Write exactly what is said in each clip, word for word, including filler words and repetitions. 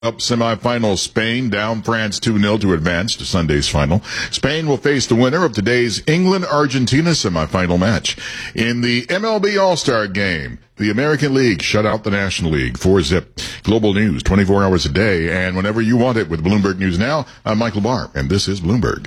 Up semifinal, Spain down France two nil to advance to Sunday's final. Spain will face the winner of today's England-Argentina semifinal match. In the M L B All-Star Game, the American League shut out the National League. four zip. Global news, twenty-four hours a day, and whenever you want it with Bloomberg News Now. I'm Michael Barr, and this is Bloomberg.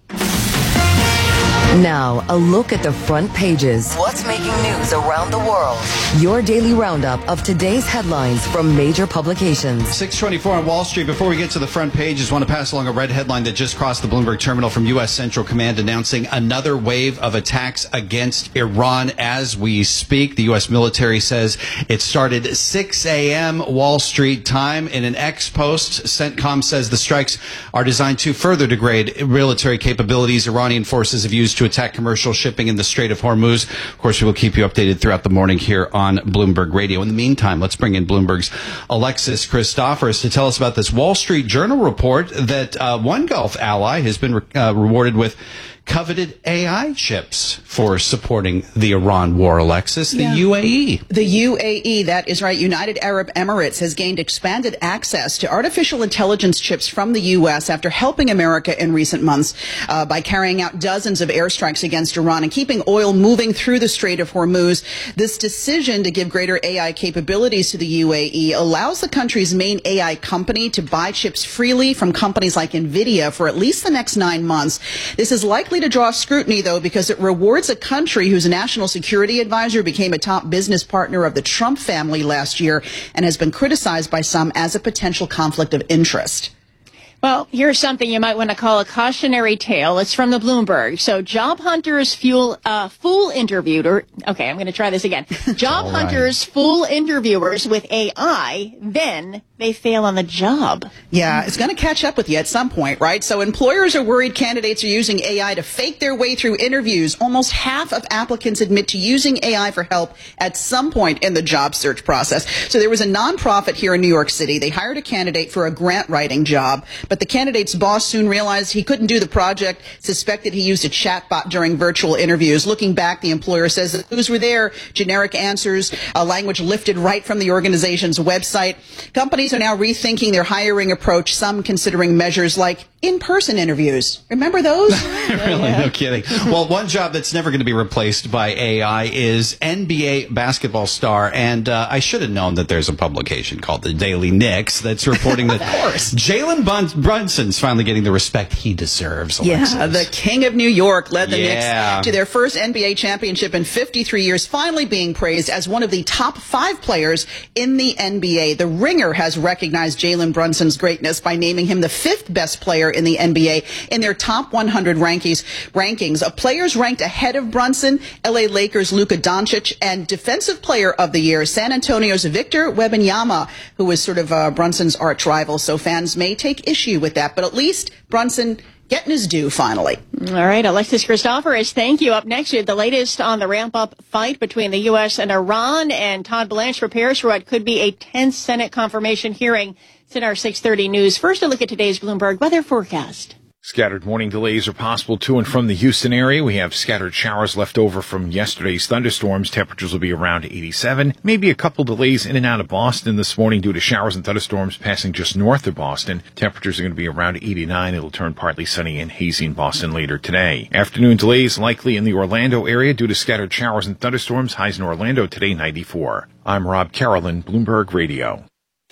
Now, a look at the front pages. What's making news around the world? Your daily roundup of today's headlines from major publications. six twenty-four on Wall Street. Before we get to the front page, just want to pass along a red headline that just crossed the Bloomberg terminal from U S Central Command announcing another wave of attacks against Iran as we speak. The U S military says it started six a.m. Wall Street time. In an X post, CENTCOM says the strikes are designed to further degrade military capabilities Iranian forces have used to attack commercial shipping in the Strait of Hormuz. Of course, we will keep you updated throughout the morning here on Bloomberg Radio. In the meantime, let's bring in Bloomberg's Alexis Christoforous to tell us about this Wall Street Journal report that uh, one Gulf ally has been re- uh, rewarded with coveted A I chips for supporting the Iran war, Alexis. The yeah. U A E. The U A E, that is right. United Arab Emirates has gained expanded access to artificial intelligence chips from the U S after helping America in recent months uh, by carrying out dozens of airstrikes against Iran and keeping oil moving through the Strait of Hormuz. This decision to give greater A I capabilities to the U A E allows the country's main A I company to buy chips freely from companies like NVIDIA for at least the next nine months. This is likely to draw scrutiny, though, because it rewards a country whose national security advisor became a top business partner of the Trump family last year and has been criticized by some as a potential conflict of interest. Well, here's something you might want to call a cautionary tale. It's from the Bloomberg. So job hunters fuel, uh, fool interviewer. Okay, I'm going to try this again. Job right. hunters fool interviewers with A I, then they fail on the job. Yeah, it's going to catch up with you at some point, right? So employers are worried candidates are using A I to fake their way through interviews. Almost half of applicants admit to using A I for help at some point in the job search process. So there was a nonprofit here in New York City. They hired a candidate for a grant writing job. But the candidate's boss soon realized he couldn't do the project, suspected he used a chatbot during virtual interviews. Looking back, the employer says the clues were there, generic answers, a language lifted right from the organization's website. Companies are now rethinking their hiring approach, some considering measures like in-person interviews. Remember those? Really, yeah. No kidding. Well, one job that's never going to be replaced by A I is N B A basketball star. And uh, I should have known that there's a publication called the Daily Knicks that's reporting that Jalen Bun- Brunson's finally getting the respect he deserves. Alexis. Yeah, the king of New York led the yeah. Knicks to their first N B A championship in fifty-three years, finally being praised as one of the top five players in the N B A. The Ringer has recognized Jalen Brunson's greatness by naming him the fifth best player in the N B A in their top one hundred rankings. Rankings of players ranked ahead of Brunson, L A Lakers' Luka Doncic, and Defensive Player of the Year, San Antonio's Victor Wembanyama, who was sort of uh, Brunson's arch rival. So fans may take issue with that, but at least Brunson getting his due finally. All right, Alexis Christoforous, thank you. Up next, we have the latest on the ramp-up fight between the U S and Iran, and Todd Blanche prepares for what could be a tense Senate confirmation hearing. It's in our six thirty news. First, a look at today's Bloomberg weather forecast. Scattered morning delays are possible to and from the Houston area. We have scattered showers left over from yesterday's thunderstorms. Temperatures will be around eighty-seven. Maybe a couple delays in and out of Boston this morning due to showers and thunderstorms passing just north of Boston. Temperatures are going to be around eighty-nine. It'll turn partly sunny and hazy in Boston later today. Afternoon delays likely in the Orlando area due to scattered showers and thunderstorms. Highs in Orlando today ninety-four. I'm Rob Carolyn, Bloomberg Radio.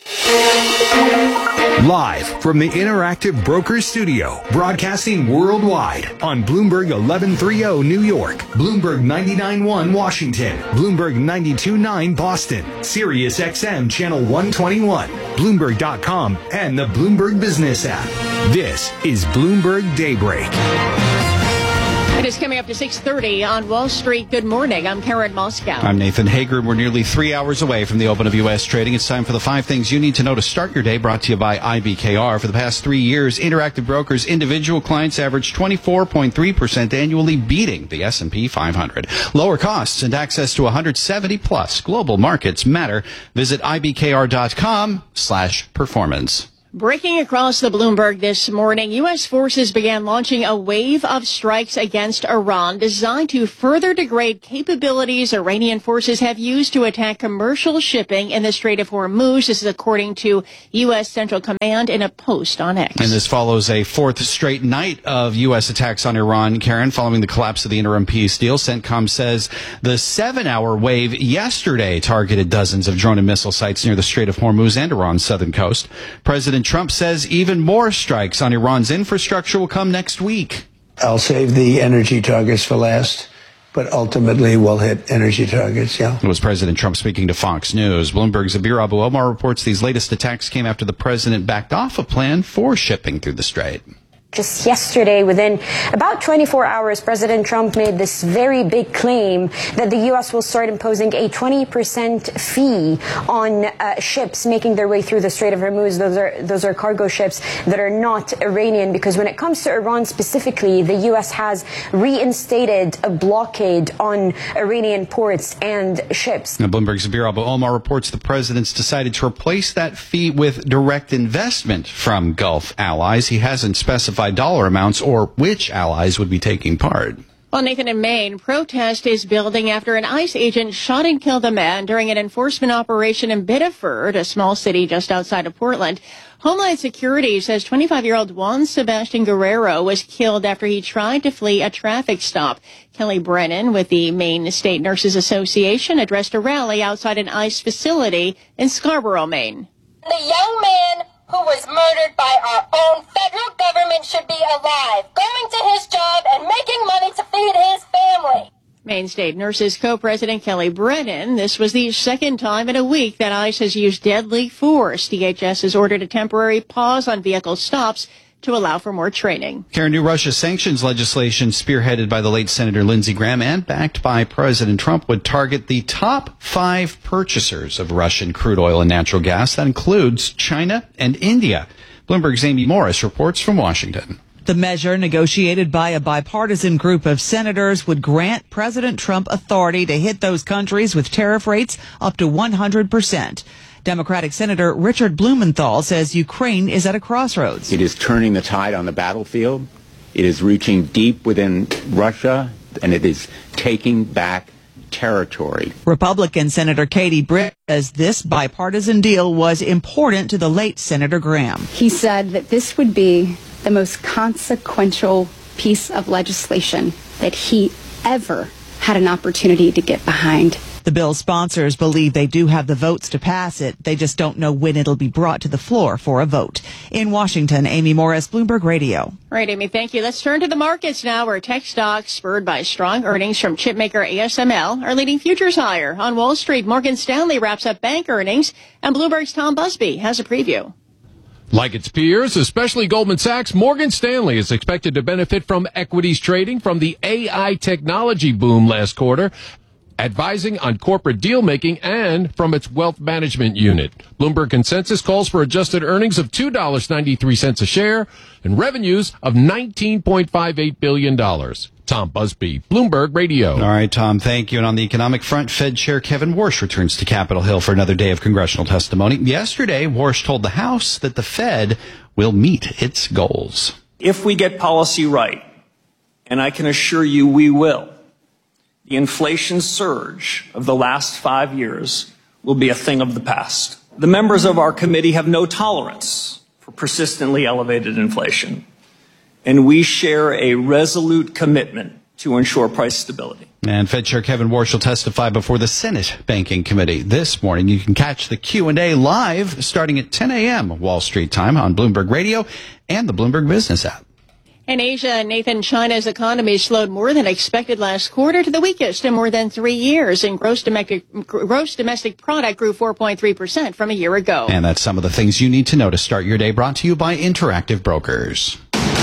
Live from the Interactive Brokers Studio, broadcasting worldwide on Bloomberg eleven thirty New York, Bloomberg ninety-nine point one Washington, Bloomberg ninety-two point nine Boston, Sirius X M Channel one twenty-one, Bloomberg dot com, and the Bloomberg Business app. This is Bloomberg Daybreak. It is coming up to six thirty on Wall Street. Good morning. I'm Karen Moscow. I'm Nathan Hager. We're nearly three hours away from the open of U S trading. It's time for the five things you need to know to start your day, brought to you by I B K R. For the past three years, Interactive Brokers individual clients averaged twenty-four point three percent annually, beating the S and P five hundred. Lower costs and access to one hundred seventy plus global markets matter. Visit I B K R dot com slash performance. Breaking across the Bloomberg this morning, U S forces began launching a wave of strikes against Iran designed to further degrade capabilities Iranian forces have used to attack commercial shipping in the Strait of Hormuz. This is according to U S Central Command in a post on X. And this follows a fourth straight night of U S attacks on Iran, Karen, following the collapse of the interim peace deal. CENTCOM says the seven-hour wave yesterday targeted dozens of drone and missile sites near the Strait of Hormuz and Iran's southern coast. President Trump says even more strikes on Iran's infrastructure will come next week. I'll save the energy targets for last, but ultimately we'll hit energy targets, yeah. It was President Trump speaking to Fox News. Bloomberg's Zabir Abu Omar reports these latest attacks came after the president backed off a plan for shipping through the strait. Just yesterday, within about twenty-four hours, President Trump made this very big claim that the U S will start imposing a twenty percent fee on uh, ships making their way through the Strait of Hormuz. Those are those are cargo ships that are not Iranian, because when it comes to Iran specifically, the U S has reinstated a blockade on Iranian ports and ships. Now, Bloomberg's Zabir Abu Omar reports the president's decided to replace that fee with direct investment from Gulf allies. He hasn't specified dollar amounts or which allies would be taking part. Well, Nathan, in Maine, protest is building after an ICE agent shot and killed a man during an enforcement operation in Biddeford, a small city just outside of Portland. Homeland Security says twenty-five-year-old Juan Sebastian Guerrero was killed after he tried to flee a traffic stop. Kelly Brennan with the Maine State Nurses Association addressed a rally outside an ICE facility in Scarborough, Maine. The young man who was murdered by our own federal government should be alive, going to his job and making money to feed his family. Maine State Nurses co-president Kelly Brennan. This was the second time in a week that ICE has used deadly force. D H S has ordered a temporary pause on vehicle stops to allow for more training. Karen, new Russia sanctions legislation spearheaded by the late Senator Lindsey Graham and backed by President Trump would target the top five purchasers of Russian crude oil and natural gas. That includes China and India. Bloomberg's Amy Morris reports from Washington. The measure, negotiated by a bipartisan group of senators, would grant President Trump authority to hit those countries with tariff rates up to one hundred percent. Democratic Senator Richard Blumenthal says Ukraine is at a crossroads. It is turning the tide on the battlefield. It is reaching deep within Russia, and it is taking back territory. Republican Senator Katie Britt says this bipartisan deal was important to the late Senator Graham. He said that this would be the most consequential piece of legislation that he ever had an opportunity to get behind. The bill's sponsors believe they do have the votes to pass it. They just don't know when it'll be brought to the floor for a vote. In Washington, Amy Morris, Bloomberg Radio. All right, Amy, thank you. Let's turn to the markets now, where tech stocks, spurred by strong earnings from chipmaker A S M L, are leading futures higher. On Wall Street, Morgan Stanley wraps up bank earnings, and Bloomberg's Tom Busby has a preview. Like its peers, especially Goldman Sachs, Morgan Stanley is expected to benefit from equities trading from the A I technology boom last quarter, advising on corporate deal-making, and from its wealth management unit. Bloomberg consensus calls for adjusted earnings of two dollars and ninety-three cents a share and revenues of nineteen point five eight billion dollars. Tom Busby, Bloomberg Radio. All right, Tom, thank you. And on the economic front, Fed Chair Kevin Warsh returns to Capitol Hill for another day of congressional testimony. Yesterday, Warsh told the House that the Fed will meet its goals. If we get policy right, and I can assure you we will, the inflation surge of the last five years will be a thing of the past. The members of our committee have no tolerance for persistently elevated inflation, and we share a resolute commitment to ensure price stability. And Fed Chair Kevin Warsh will testify before the Senate Banking Committee this morning. You can catch the Q and A live starting at ten a.m. Wall Street time on Bloomberg Radio and the Bloomberg Business app. In Asia, Nathan, China's economy slowed more than expected last quarter to the weakest in more than three years, and gross domestic, gross domestic product grew four point three percent from a year ago. And that's some of the things you need to know to start your day, brought to you by Interactive Brokers.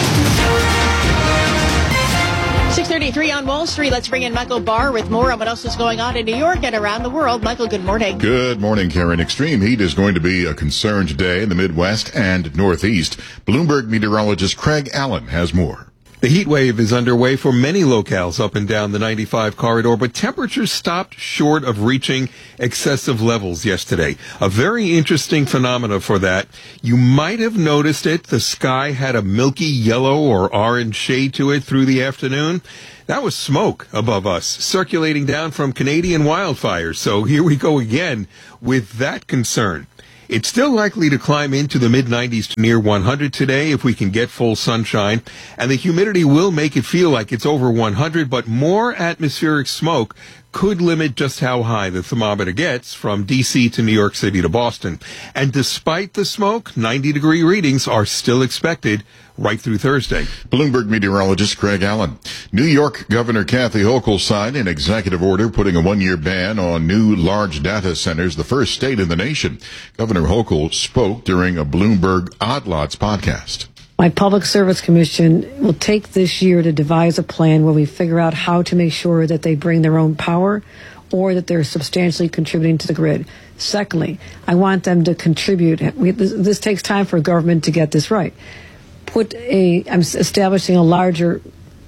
six thirty-three on Wall Street. Let's bring in Michael Barr with more on what else is going on in New York and around the world. Michael, good morning. Good morning, Karen. Extreme heat is going to be a concern today in the Midwest and Northeast. Bloomberg meteorologist Craig Allen has more. The heat wave is underway for many locales up and down the ninety-five corridor, but temperatures stopped short of reaching excessive levels yesterday. A very interesting phenomena for that. You might have noticed it. The sky had a milky yellow or orange shade to it through the afternoon. That was smoke above us, circulating down from Canadian wildfires. So here we go again with that concern. It's still likely to climb into the mid nineties to near one hundred today if we can get full sunshine, and the humidity will make it feel like it's over one hundred, but more atmospheric smoke could limit just how high the thermometer gets from D C to New York City to Boston. And despite the smoke, ninety degree readings are still expected right through Thursday. Bloomberg meteorologist Craig Allen. New York Governor Kathy Hochul signed an executive order putting a one-year ban on new large data centers, the first state in the nation. Governor Hochul spoke during a Bloomberg Odd Lots podcast. My Public Service Commission will take this year to devise a plan where we figure out how to make sure that they bring their own power or that they're substantially contributing to the grid. Secondly, I want them to contribute. We, this, this takes time for government to get this right. Put a, I'm establishing a larger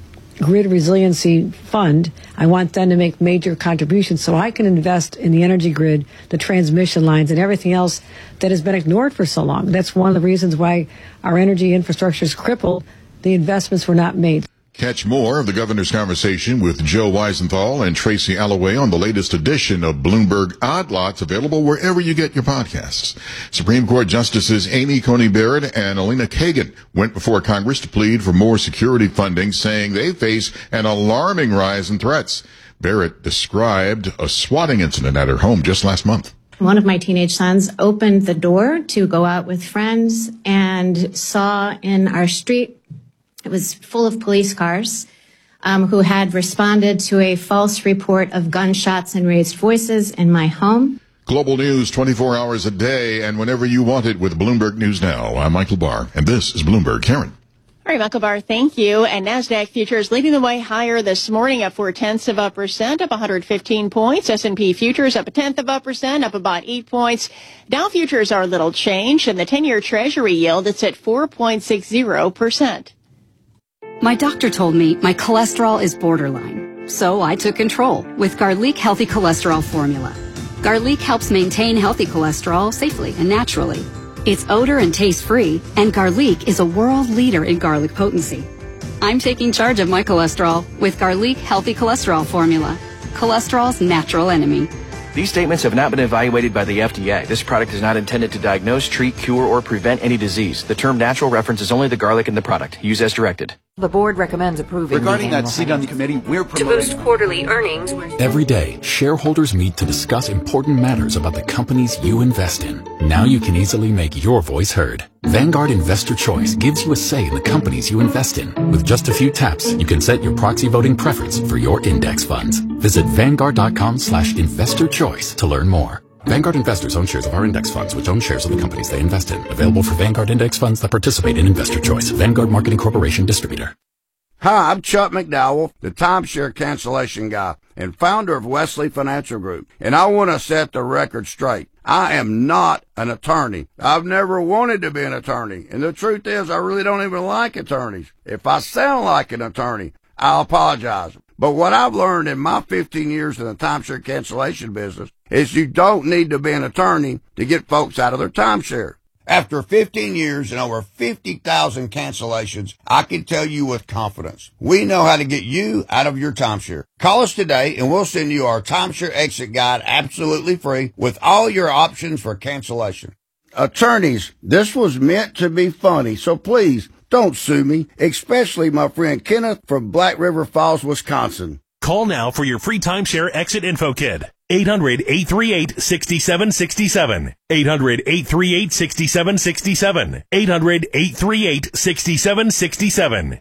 grid resiliency fund. I want them to make major contributions so I can invest in the energy grid, the transmission lines, and everything else that has been ignored for so long. That's one of the reasons why our energy infrastructure is crippled. The investments were not made. Catch more of the governor's conversation with Joe Weisenthal and Tracy Alloway on the latest edition of Bloomberg Odd Lots, available wherever you get your podcasts. Supreme Court Justices Amy Coney Barrett and Elena Kagan went before Congress to plead for more security funding, saying they face an alarming rise in threats. Barrett described a swatting incident at her home just last month. One of my teenage sons opened the door to go out with friends and saw in our street, it was full of police cars um, who had responded to a false report of gunshots and raised voices in my home. Global news twenty-four hours a day and whenever you want it with Bloomberg News Now. I'm Michael Barr, and this is Bloomberg. Karen. All right, Michael Barr, thank you. And NASDAQ futures leading the way higher this morning, up four tenths of a percent, up one hundred fifteen points. S and P futures up a tenth of a percent, up about eight points. Dow futures are a little changed, and the ten-year Treasury yield, it's at four point six zero percent. My doctor told me my cholesterol is borderline, so I took control with Garlic Healthy Cholesterol Formula. Garlic helps maintain healthy cholesterol safely and naturally. It's odor and taste-free, and Garlic is a world leader in garlic potency. I'm taking charge of my cholesterol with Garlic Healthy Cholesterol Formula, cholesterol's natural enemy. These statements have not been evaluated by the F D A. This product is not intended to diagnose, treat, cure, or prevent any disease. The term natural references only the garlic in the product. Use as directed. The board recommends approving. Regarding that seat on the committee, we're promoting. To boost quarterly earnings. Every day, shareholders meet to discuss important matters about the companies you invest in. Now you can easily make your voice heard. Vanguard Investor Choice gives you a say in the companies you invest in. With just a few taps, you can set your proxy voting preference for your index funds. Visit Vanguard.com slash investor choice to learn more. Vanguard investors own shares of our index funds, which own shares of the companies they invest in. Available for Vanguard index funds that participate in Investor Choice. Vanguard Marketing Corporation Distributor. Hi, I'm Chuck McDowell, the timeshare cancellation guy and founder of Wesley Financial Group. And I want to set the record straight. I am not an attorney. I've never wanted to be an attorney. And the truth is, I really don't even like attorneys. If I sound like an attorney, I'll apologize. But what I've learned in my fifteen years in the timeshare cancellation business is you don't need to be an attorney to get folks out of their timeshare. After fifteen years and over fifty thousand cancellations, I can tell you with confidence, we know how to get you out of your timeshare. Call us today and we'll send you our timeshare exit guide absolutely free with all your options for cancellation. Attorneys, this was meant to be funny, so please don't sue me, especially my friend Kenneth from Black River Falls, Wisconsin. Call now for your free timeshare exit info kit. eight hundred, eight three eight, six seven six seven. eight hundred, eight three eight, six seven six seven. eight hundred, eight three eight, six seven six seven.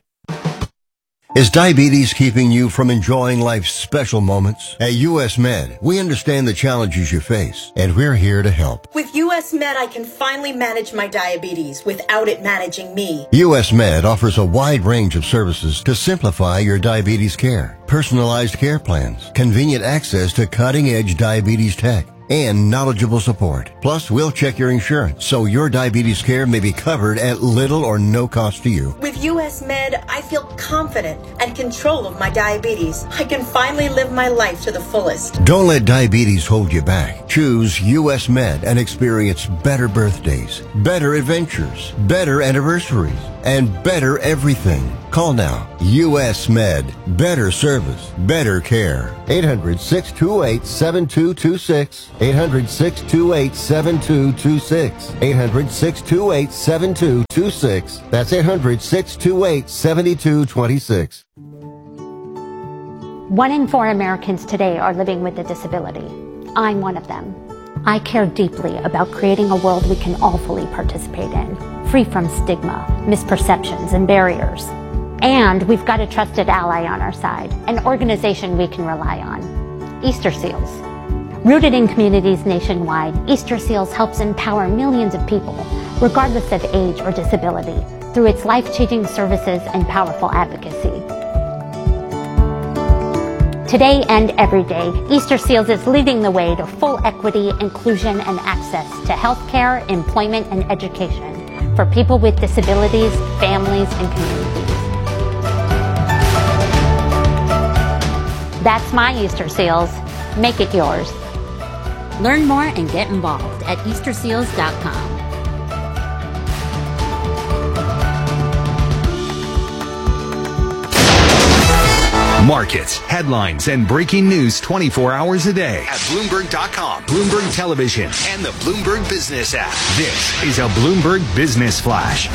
Is diabetes keeping you from enjoying life's special moments? At U S Med, we understand the challenges you face, and we're here to help. With U S Med, I can finally manage my diabetes without it managing me. U S Med offers a wide range of services to simplify your diabetes care. Personalized care plans, convenient access to cutting-edge diabetes tech, and knowledgeable support. Plus, we'll check your insurance so your diabetes care may be covered at little or no cost to you. With U S Med, I feel confident and control of my diabetes. I can finally live my life to the fullest. Don't let diabetes hold you back. Choose U S Med and experience better birthdays, better adventures, better anniversaries, and better everything. Call now. U S Med. Better service. Better care. eight hundred, six two eight, seven two two six. eight hundred, six two eight, seven two two six. eight hundred, six two eight, seven two two six. That's eight hundred, six two eight, seven two two six. One in four Americans today are living with a disability. I'm one of them. I care deeply about creating a world we can all fully participate in, free from stigma, misperceptions, and barriers. And we've got a trusted ally on our side, an organization we can rely on, Easter Seals. Rooted in communities nationwide, Easter Seals helps empower millions of people, regardless of age or disability, through its life-changing services and powerful advocacy. Today and every day, Easter Seals is leading the way to full equity, inclusion, and access to healthcare, employment, and education for people with disabilities, families, and communities. That's my Easter Seals. Make it yours. Learn more and get involved at Easter Seals dot com. Markets, headlines, and breaking news twenty-four hours a day at Bloomberg dot com, Bloomberg Television, and the Bloomberg Business app. This is a Bloomberg Business Flash.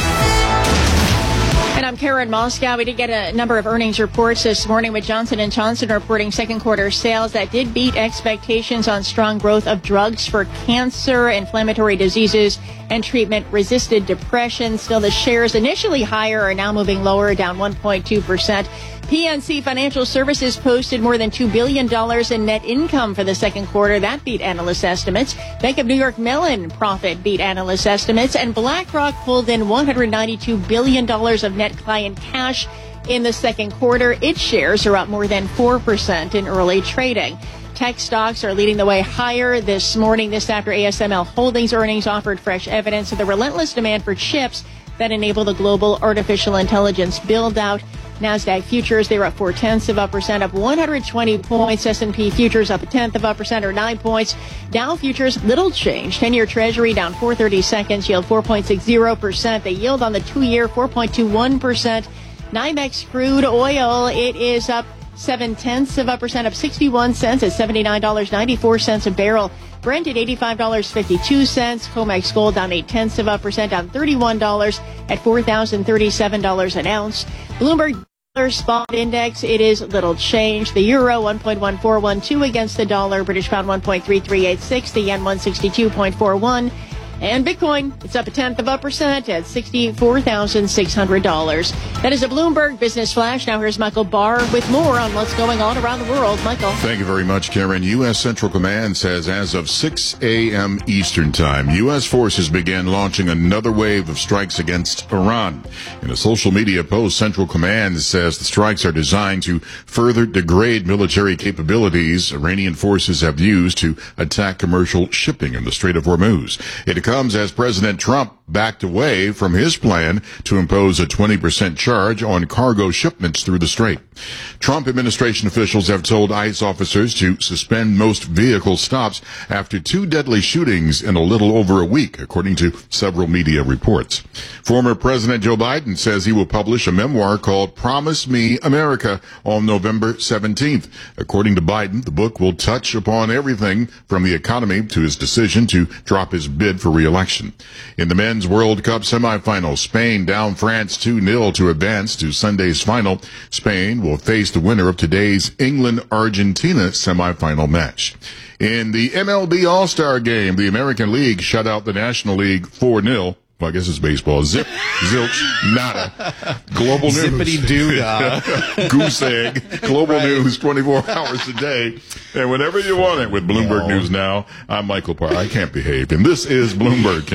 And I'm Karen Moscow. We did get a number of earnings reports this morning with Johnson and Johnson reporting second quarter sales that did beat expectations on strong growth of drugs for cancer, inflammatory diseases, and treatment-resistant depression. Still, the shares initially higher are now moving lower, down one point two percent. P N C Financial Services posted more than two billion dollars in net income for the second quarter. That beat analyst estimates. Bank of New York Mellon profit beat analyst estimates. And BlackRock pulled in one hundred ninety-two billion dollars of net client cash in the second quarter. Its shares are up more than four percent in early trading. Tech stocks are leading the way higher this morning. This after A S M L Holdings earnings offered fresh evidence of the relentless demand for chips that enable the global artificial intelligence build-out. NASDAQ futures, they were up four-tenths of a percent, up one hundred twenty points. S and P futures up a tenth of a percent, or nine points. Dow futures, little change. ten-year Treasury down four thirty seconds, yield four point six zero percent. The yield on the two-year, four point two one percent. NYMEX crude oil, it is up seven-tenths of a percent, up sixty-one cents at seventy-nine dollars and ninety-four cents a barrel. Brent at eighty-five dollars and fifty-two cents. COMEX gold down eight-tenths of a percent, down thirty-one dollars at four thousand thirty-seven dollars an ounce. Bloomberg spot index, it is little change. The euro one point one four one two against the dollar, British pound one point three three eight six, the yen one sixty-two point four one, and Bitcoin, it's up a tenth of a percent at sixty-four thousand six hundred dollars. That is a Bloomberg Business Flash. Now here's Michael Barr with more on what's going on around the world. Michael. Thank you very much, Karen. U S. Central Command says as of six a.m. Eastern Time, U S forces began launching another wave of strikes against Iran. In a social media post, Central Command says the strikes are designed to further degrade military capabilities Iranian forces have used to attack commercial shipping in the Strait of Hormuz. It comes as President Trump backed away from his plan to impose a twenty percent charge on cargo shipments through the strait. Trump administration officials have told ICE officers to suspend most vehicle stops after two deadly shootings in a little over a week, according to several media reports. Former President Joe Biden says he will publish a memoir called Promise Me America on November seventeenth. According to Biden, the book will touch upon everything from the economy to his decision to drop his bid for re-election. In the Men's World Cup semifinal, Spain down France two nil to advance to Sunday's final. Spain will face the winner of today's England-Argentina semifinal match. In the M L B All-Star Game, the American League shut out the National League four nil. Well, I guess it's baseball. Zip, zilch, nada. Global news. Zippity-doo-dah. Goose egg. Global right. News twenty-four hours a day. And whenever you want it with Bloomberg no. News Now, I'm Michael Parr. I can't behave. And this is Bloomberg, Karen.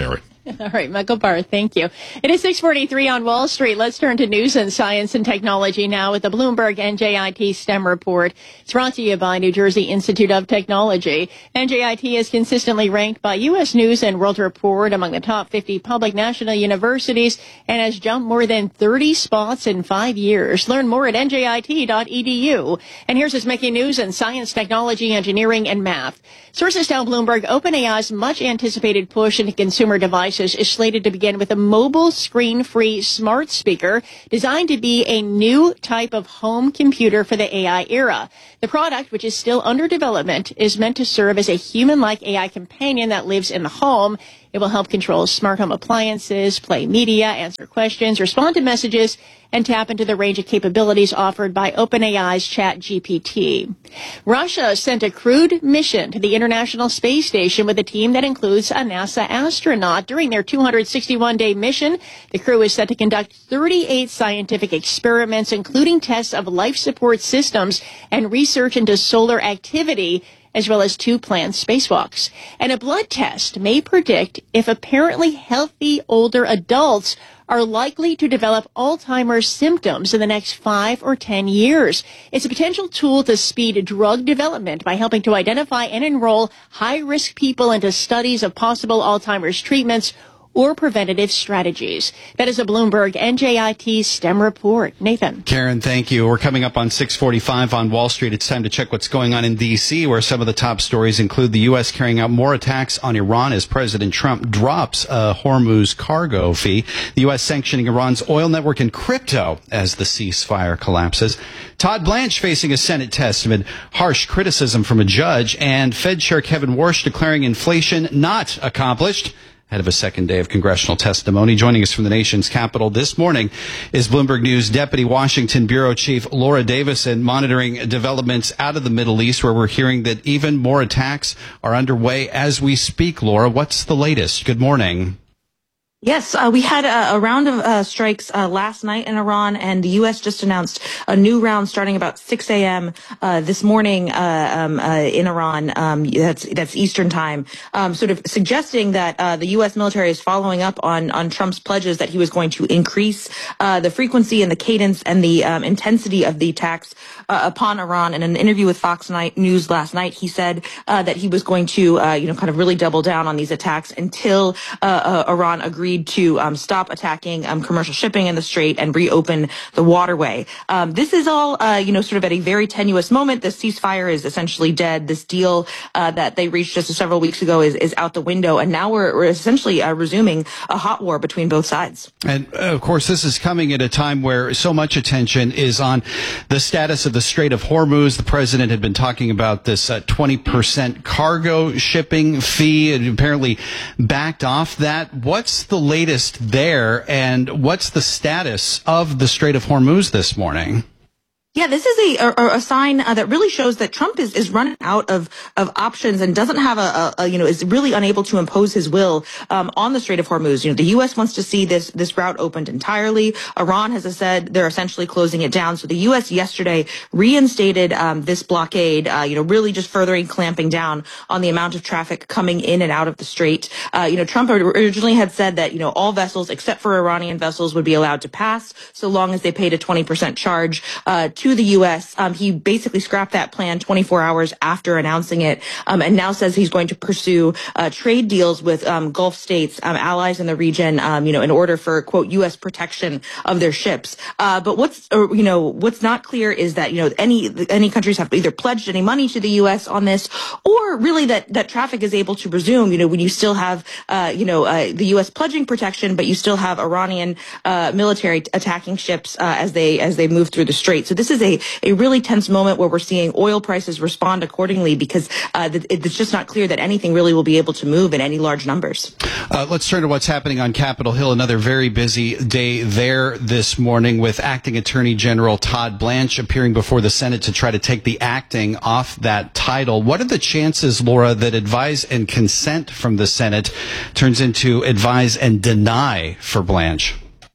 All right, Michael Barr, thank you. It is six forty-three on Wall Street. Let's turn to news and science and technology now with the Bloomberg N J I T STEM report. It's brought to you by New Jersey Institute of Technology. N J I T is consistently ranked by U S News and World Report among the top fifty public national universities and has jumped more than thirty spots in five years. Learn more at N J I T dot E D U. And here's what's making news in science, technology, engineering, and math. Sources tell Bloomberg OpenAI's much-anticipated push into consumer devices is slated to begin with a mobile screen-free smart speaker designed to be a new type of home computer for the A I era. The product, which is still under development, is meant to serve as a human-like A I companion that lives in the home. It will help control smart home appliances, play media, answer questions, respond to messages, and tap into the range of capabilities offered by OpenAI's ChatGPT. Russia sent a crewed mission to the International Space Station with a team that includes a NASA astronaut. During their two hundred sixty-one day mission, the crew is set to conduct thirty-eight scientific experiments, including tests of life support systems and research into solar activity, as well as two planned spacewalks. And a blood test may predict if apparently healthy older adults are likely to develop Alzheimer's symptoms in the next five or ten years. It's a potential tool to speed drug development by helping to identify and enroll high-risk people into studies of possible Alzheimer's treatments or preventative strategies. That is a Bloomberg N J I T STEM report. Nathan. Karen, thank you. We're coming up on six forty-five on Wall Street. It's time to check what's going on in D C, where some of the top stories include the U S carrying out more attacks on Iran as President Trump drops a Hormuz cargo fee, the U S sanctioning Iran's oil network and crypto as the ceasefire collapses, Todd Blanche facing a Senate test amid harsh criticism from a judge, and Fed Chair Kevin Warsh declaring inflation not accomplished ahead of a second day of congressional testimony. Joining us from the nation's capital this morning is Bloomberg News Deputy Washington Bureau Chief Laura Davison, monitoring developments out of the Middle East, where we're hearing that even more attacks are underway as we speak. Laura, what's the latest? Good morning. Yes, uh, we had a, a round of uh, strikes uh, last night in Iran, and the U S just announced a new round starting about six a.m. Uh, this morning uh, um, uh, in Iran. Um, that's that's Eastern time, um, sort of suggesting that uh, the U S military is following up on on Trump's pledges that he was going to increase uh, the frequency and the cadence and the um, intensity of the attacks uh, upon Iran. In an interview with Fox News last night, he said uh, that he was going to, uh, you know, kind of really double down on these attacks until uh, uh, Iran agreed to um, stop attacking um, commercial shipping in the Strait and reopen the waterway. Um, this is all, uh, you know, sort of at a very tenuous moment. The ceasefire is essentially dead. This deal uh, that they reached just several weeks ago is, is out the window, and now we're, we're essentially uh, resuming a hot war between both sides. And, uh, of course, this is coming at a time where so much attention is on the status of the Strait of Hormuz. The president had been talking about this uh, twenty percent cargo shipping fee and apparently backed off that. What's the latest there, and what's the status of the Strait of Hormuz this morning? Yeah, this is a a, a sign uh, that really shows that Trump is, is running out of, of options and doesn't have a, a, a you know is really unable to impose his will um, on the Strait of Hormuz. You know, the U S wants to see this this route opened entirely. Iran has said they're essentially closing it down. So the U S yesterday reinstated um, this blockade. Uh, you know, really just furthering clamping down on the amount of traffic coming in and out of the Strait. Uh, you know, Trump originally had said that you know all vessels except for Iranian vessels would be allowed to pass so long as they paid a twenty percent charge uh, to the U S. Um, he basically scrapped that plan twenty-four hours after announcing it, um, and now says he's going to pursue uh, trade deals with um, Gulf states, um, allies in the region, um, you know, in order for quote U S protection of their ships. Uh, but what's or, you know what's not clear is that you know any any countries have either pledged any money to the U S on this, or really that that traffic is able to resume. You know, when you still have uh, you know uh, the U S pledging protection, but you still have Iranian uh, military attacking ships uh, as they as they move through the Strait. So this is a a really tense moment where we're seeing oil prices respond accordingly because uh, it's just not clear that anything really will be able to move in any large numbers. Uh, let's turn to what's happening on Capitol Hill. Another very busy day there this morning with Acting Attorney General Todd Blanche appearing before the Senate to try to take the acting off that title. What are the chances, Laura, that advise and consent from the Senate turns into advise and deny for Blanche?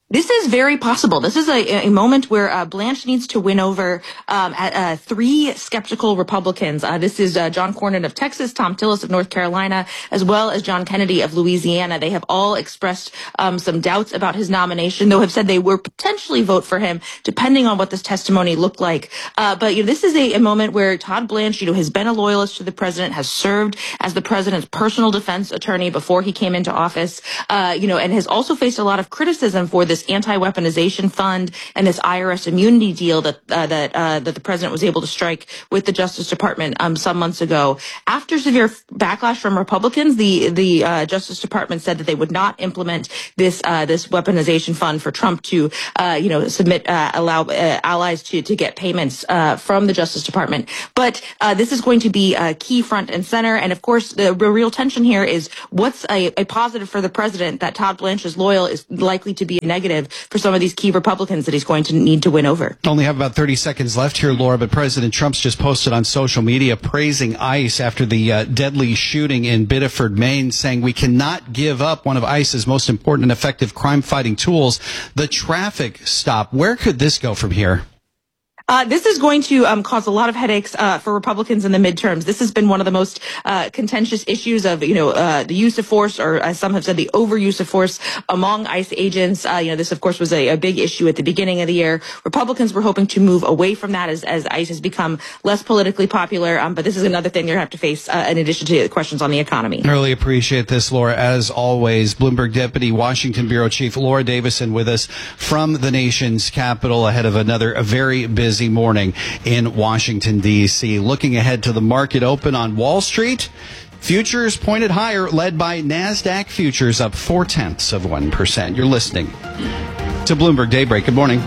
This is very possible. This is a, a moment where uh, Blanche needs to win over um, at, uh, three skeptical Republicans. Uh, this is uh, John Cornyn of Texas, Tom Tillis of North Carolina, as well as John Kennedy of Louisiana. They have all expressed um, some doubts about his nomination, though have said they would potentially vote for him, depending on what this testimony looked like. Uh, but you know, this is a, a moment where Todd Blanche, you know, has been a loyalist to the president, has served as the president's personal defense attorney before he came into office, uh, you know, and has also faced a lot of criticism for this anti-weaponization fund and this I R S immunity deal that uh, that uh, that the president was able to strike with the Justice Department um, some months ago. After severe backlash from Republicans, the the uh, Justice Department said that they would not implement this uh, this weaponization fund for Trump to uh, you know submit uh, allow uh, allies to to get payments uh, from the Justice Department. But uh, this is going to be a key front and center. And of course, the real tension here is what's a, a positive for the president that Todd Blanche is loyal is likely to be a negative for some of these key Republicans that he's going to need to win over. Only have about thirty seconds left here, Laura, but President Trump's just posted on social media praising ICE after the uh, deadly shooting in Biddeford, Maine, saying we cannot give up one of ICE's most important and effective crime-fighting tools, the traffic stop. Where could this go from here? Uh, this is going to um, cause a lot of headaches uh, for Republicans in the midterms. This has been one of the most uh, contentious issues of, you know, uh, the use of force, or as some have said, the overuse of force among ICE agents. Uh, you know, this, of course, was a, a big issue at the beginning of the year. Republicans were hoping to move away from that as, as ICE has become less politically popular. Um, but this is another thing you're going to have to face uh, in addition to the questions on the economy. I really appreciate this, Laura. As always, Bloomberg Deputy Washington Bureau Chief Laura Davison with us from the nation's capital ahead of another a very busy morning in Washington, D C. Looking ahead to the market open on Wall Street, futures pointed higher, led by NASDAQ futures up four-tenths of one percent. You're listening to Bloomberg Daybreak. Good morning.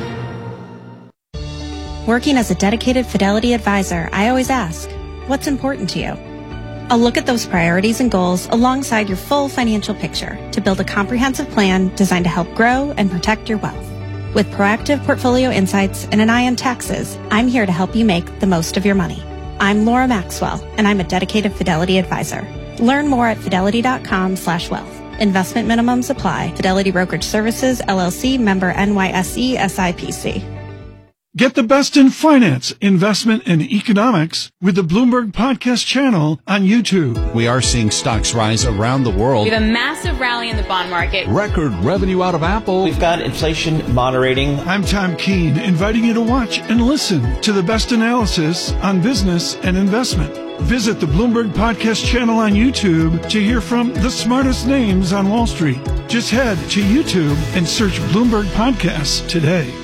Working as a dedicated Fidelity advisor, I always ask, what's important to you? I'll look at those priorities and goals alongside your full financial picture to build a comprehensive plan designed to help grow and protect your wealth. With proactive portfolio insights and an eye on taxes, I'm here to help you make the most of your money. I'm Laura Maxwell, and I'm a dedicated Fidelity advisor. Learn more at fidelity.com slash wealth. Investment minimums apply. Fidelity Brokerage Services, L L C, member N Y S E, S I P C. Get the best in finance, investment, and economics with the Bloomberg Podcast channel on YouTube. We are seeing stocks rise around the world. We have a massive rally in the bond market. Record revenue out of Apple. We've got inflation moderating. I'm Tom Keene, inviting you to watch and listen to the best analysis on business and investment. Visit the Bloomberg Podcast channel on YouTube to hear from the smartest names on Wall Street. Just head to YouTube and search Bloomberg Podcasts today.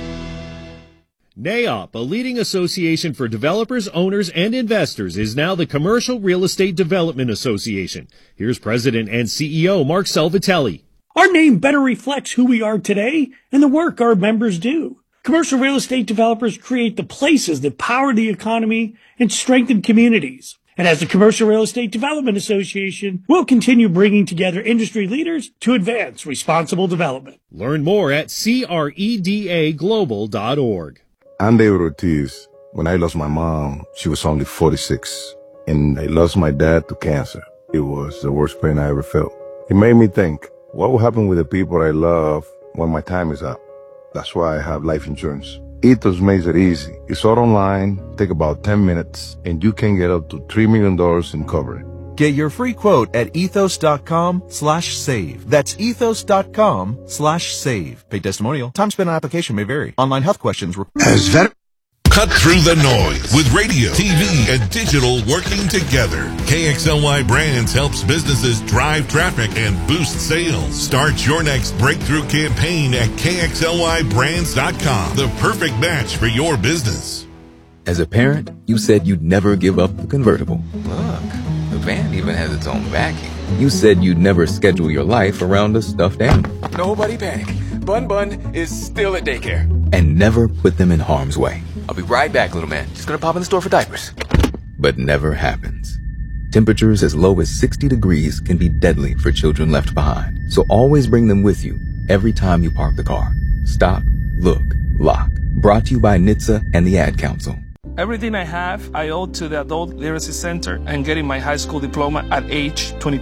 NAIOP, a leading association for developers, owners, and investors, is now the Commercial Real Estate Development Association. Here's President and C E O Mark Salvatelli. Our name better reflects who we are today and the work our members do. Commercial real estate developers create the places that power the economy and strengthen communities. And as the Commercial Real Estate Development Association, we'll continue bringing together industry leaders to advance responsible development. Learn more at C R E D A global dot org. I'm David Ortiz. When I lost my mom, she was only forty-six, and I lost my dad to cancer. It was the worst pain I ever felt. It made me think, what will happen with the people I love when my time is up? That's why I have life insurance. Ethos makes it easy. It's all online, take about ten minutes, and you can get up to three million dollars in coverage. Get your free quote at ethos.com slash save. That's ethos.com slash save. Paid testimonial. Time spent on application may vary. Online health questions. Rep- As vet- Cut through the noise with radio, T V, and digital working together. K X L Y Brands helps businesses drive traffic and boost sales. Start your next breakthrough campaign at K X L Y brands dot com. The perfect match for your business. As a parent, you said you'd never give up the convertible. Look, the van even has its own backing. You said you'd never schedule your life around a stuffed animal. Nobody panic. Bun Bun is still at daycare. And never put them in harm's way. I'll be right back, little man. Just gonna pop in the store for diapers. But never happens. Temperatures as low as sixty degrees can be deadly for children left behind. So always bring them with you every time you park the car. Stop, look, lock. Brought to you by N H T S A and the Ad Council. Everything I have, I owe to the Adult Literacy Center and getting my high school diploma at age twenty-two.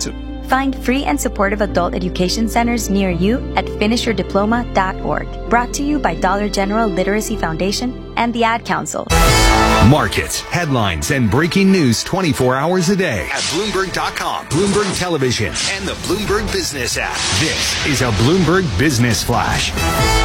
Find free and supportive adult education centers near you at finish your diploma dot org. Brought to you by Dollar General Literacy Foundation and the Ad Council. Markets, headlines, and breaking news twenty-four hours a day at Bloomberg dot com, Bloomberg Television, and the Bloomberg Business app. This is a Bloomberg Business Flash.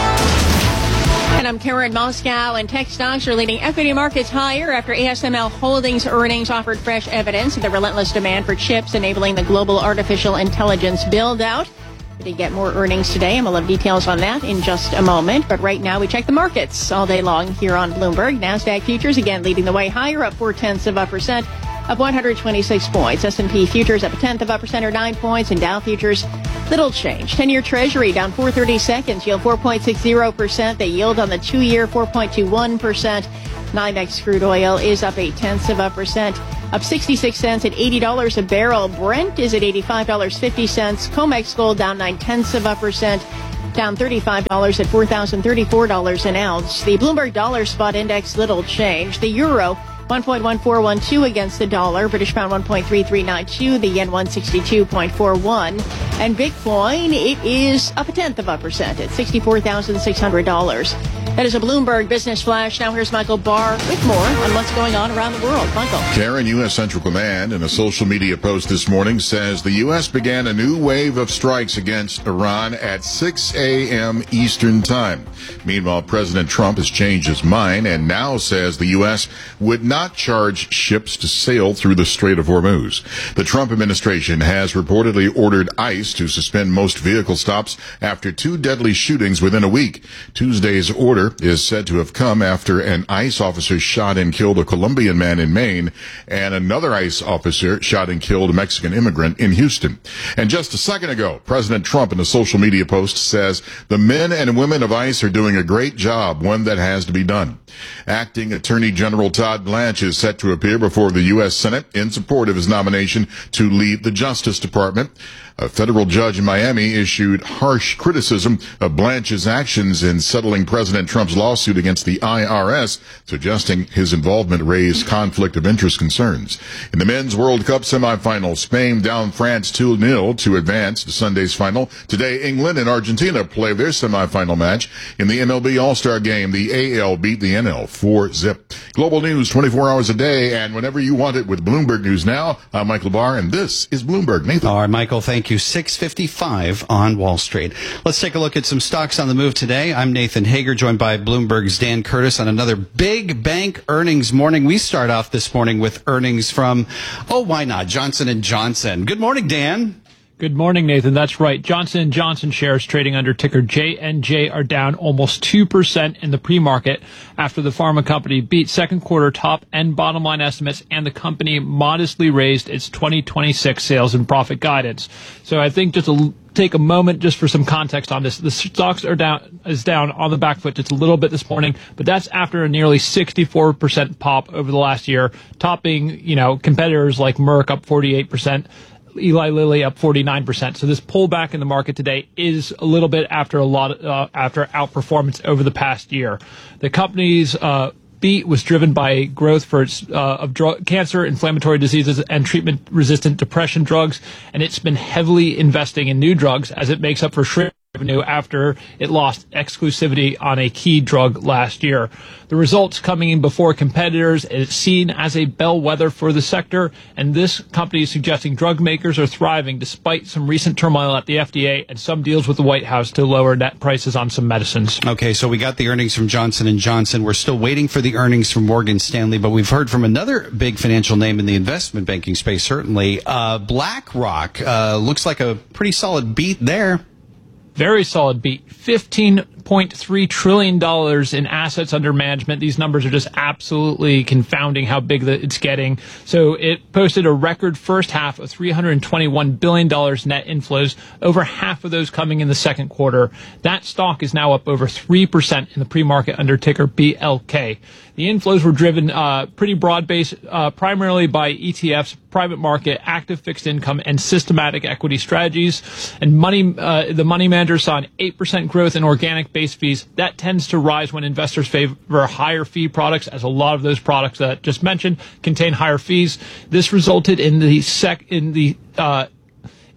And I'm Karen Moscow, and tech stocks are leading equity markets higher after A S M L Holdings earnings offered fresh evidence of the relentless demand for chips enabling the global artificial intelligence build-out. We did get more earnings today, and we'll have details on that in just a moment. But right now, we check the markets all day long here on Bloomberg. NASDAQ futures again leading the way higher, up four-tenths of a percent, up one hundred twenty-six points. S and P futures up a tenth of a percent or nine points, and Dow futures little change. ten-year Treasury down four thirty seconds, yield four point six zero percent. The yield on the two-year four point two one percent. NYMEX crude oil is up eight tenths of a percent, up sixty-six cents at eighty dollars a barrel. Brent is at eighty-five dollars and fifty cents. COMEX gold down nine tenths of a percent, down thirty-five dollars at four thousand thirty-four dollars an ounce. The Bloomberg Dollar Spot Index little change. The euro one point one four one two against the dollar. British pound one point three three nine two. The yen one sixty-two point four one. And Bitcoin, it is up a tenth of a percent at sixty-four thousand six hundred dollars. That is a Bloomberg Business Flash. Now here's Michael Barr with more on what's going on around the world. Michael. Karen, U S. Central Command in a social media post this morning says the U S began a new wave of strikes against Iran at six a.m. Eastern Time. Meanwhile, President Trump has changed his mind and now says the U S would not charge ships to sail through the Strait of Hormuz. The Trump administration has reportedly ordered ICE to suspend most vehicle stops after two deadly shootings within a week. Tuesday's order is said to have come after an ICE officer shot and killed a Colombian man in Maine, and another ICE officer shot and killed a Mexican immigrant in Houston. And just a second ago, President Trump in a social media post says the men and women of ICE are doing a great job, one that has to be done. Acting Attorney General Todd Blanche is set to appear before the U S. Senate in support of his nomination to lead the Justice Department. A federal judge in Miami issued harsh criticism of Blanche's actions in settling President Trump's lawsuit against the I R S, suggesting his involvement raised conflict of interest concerns. In the Men's World Cup semifinal, Spain down France two nil to advance to Sunday's final. Today, England and Argentina play their semifinal match. In the M L B All-Star Game, the A L beat the N L four zip. Global news twenty-four hours a day, and whenever you want it with Bloomberg News Now. I'm Michael Barr, and this is Bloomberg. Nathan. All right, Michael, thank you. six fifty-five on Wall Street. Let's take a look at some stocks on the move today. I'm Nathan Hager, joined by Bloomberg's Dan Curtis on another big bank earnings morning. We start off this morning with earnings from, oh, why not, Johnson and Johnson. Good morning, Dan. Good morning, Nathan. That's right. Johnson and Johnson shares trading under ticker J and J are down almost two percent in the pre-market after the pharma company beat second quarter top and bottom line estimates, and the company modestly raised its twenty twenty-six sales and profit guidance. So I think just to take a moment just for some context on this. The stocks are down, is down on the back foot just a little bit this morning, but that's after a nearly sixty-four percent pop over the last year, topping, you know, competitors like Merck up forty-eight percent. Eli Lilly up forty-nine percent. So this pullback in the market today is a little bit after a lot of, uh, after outperformance over the past year. The company's uh, beat was driven by growth for its uh, of drug, cancer, inflammatory diseases, and treatment-resistant depression drugs, and it's been heavily investing in new drugs as it makes up for shrink revenue after it lost exclusivity on a key drug last year. The results coming in before competitors is seen as a bellwether for the sector, and this company is suggesting drug makers are thriving despite some recent turmoil at the F D A and some deals with the White House to lower net prices on some medicines. Okay, so we got the earnings from Johnson and Johnson. We're still waiting for the earnings from Morgan Stanley, but we've heard from another big financial name in the investment banking space, certainly. Uh, BlackRock uh, looks like a pretty solid beat there. Very solid beat. fifteen point three trillion dollars in assets under management. These numbers are just absolutely confounding how big the, it's getting. So it posted a record first half of three hundred twenty-one billion dollars net inflows, over half of those coming in the second quarter. That stock is now up over three percent in the pre-market under ticker B L K. The inflows were driven uh, pretty broad-based, uh, primarily by E T Fs, private market, active fixed income, and systematic equity strategies. And money, uh, the money manager saw an eight percent growth in organic base fees. That tends to rise when investors favor higher fee products, as a lot of those products that I just mentioned contain higher fees. This resulted in the sec in the uh,